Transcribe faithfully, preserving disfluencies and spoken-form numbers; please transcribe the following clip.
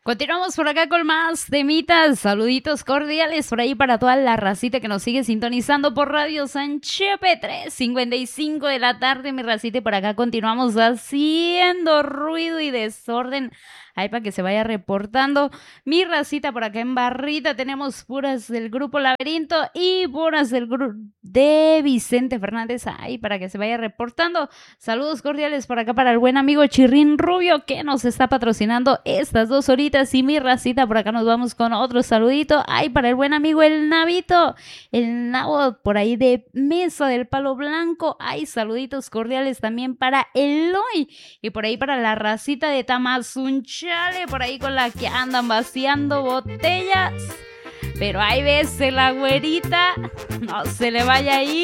Continuamos por acá con más temitas, saluditos cordiales por ahí para toda la racita que nos sigue sintonizando por Radio Sanchepe, tres cincuenta y cinco de la tarde, mi racita, y por acá continuamos haciendo ruido y desorden, ahí para que se vaya reportando. Mi racita, por acá en Barrita tenemos puras del grupo Laberinto y puras del grupo de Vicente Fernández, ahí para que se vaya reportando. Saludos cordiales por acá para el buen amigo Chirrín Rubio que nos está patrocinando estas dos horitas. Y mi racita, por acá nos vamos con otro saludito. Ay, para el buen amigo el Navito, el Nabo por ahí de Mesa del Palo Blanco. Ay, saluditos cordiales también para Eloy. Y por ahí para la racita de Tamazunchale, por ahí con la que andan vaciando botellas. Pero hay veces la güerita, no se le vaya ahí.